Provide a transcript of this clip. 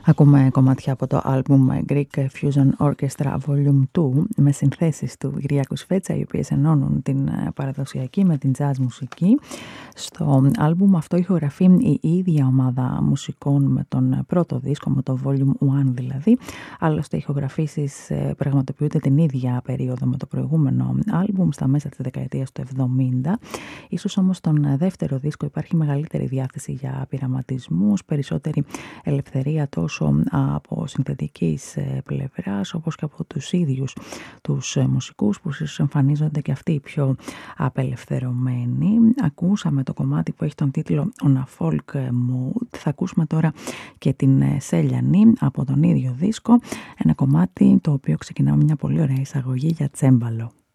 Ακούμε κομμάτια από το άλμπουμ Greek Fusion Orchestra Volume 2 με συνθέσεις του Κυριάκου Σφέτσα, οι οποίες ενώνουν την παραδοσιακή με την jazz μουσική. Στο άλμπουμ αυτό ηχογραφεί η ίδια ομάδα μουσικών με τον πρώτο δίσκο, με το Volume 1 δηλαδή. Άλλωστε οι ηχογραφήσεις πραγματοποιούνται την ίδια περίοδο με το προηγούμενο άλμπουμ, στα μέσα της δεκαετίας του 70. Ίσως όμως στον δεύτερο δίσκο υπάρχει μεγαλύτερη διάθεση για πειραματισμούς, περισσότερη ελευθερία τόσο από συνθετικής πλευράς όπως και από τους ίδιους τους μουσικούς που εμφανίζονται και αυτοί οι πιο απελευθερωμένοι. Ακούσαμε το κομμάτι που έχει τον τίτλο On a Folk Mood. Θα ακούσουμε τώρα και την Σέλιανη από τον ίδιο δίσκο, ένα κομμάτι το οποίο ξεκινά με μια πολύ ωραία εισαγωγή για τσέμπαλο.